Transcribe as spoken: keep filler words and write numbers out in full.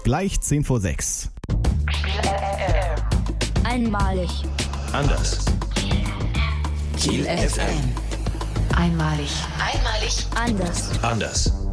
gleich zehn vor sechs. Einmalig. Anders. Kiel F M. Einmalig. Einmalig. Anders. Anders.